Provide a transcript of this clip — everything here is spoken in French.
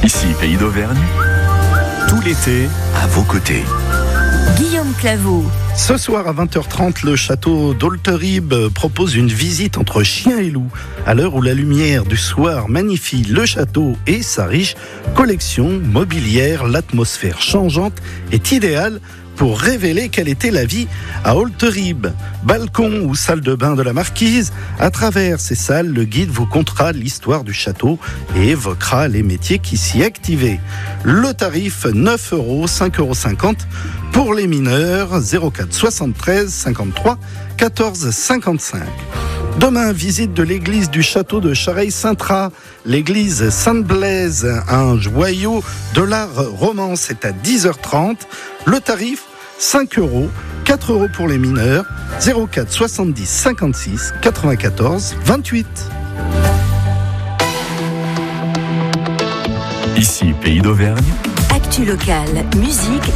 Ici, Pays d'Auvergne, tout l'été, à vos côtés. Guillaume Claveau. Ce soir à 20h30, le château d'Olterib propose une visite entre chien et loup. À l'heure où la lumière du soir magnifie le château et sa riche collection mobilière, l'atmosphère changeante est idéale pour révéler quelle était la vie à Olterib. Balcon ou salle de bain de la marquise, à travers ces salles, le guide vous contera l'histoire du château et évoquera les métiers qui s'y activaient. Le tarif 9 €, 5,50 € pour les mineurs, 04 73 53 14 55. Demain, visite de l'église du château de Chareil-Saintrat. L'église Sainte-Blaise, un joyau de l'art roman, c'est à 10h30. Le tarif, 5 €, 4 € pour les mineurs, 04 70 56 94 28. Ici, Pays d'Auvergne. Actu locale, musique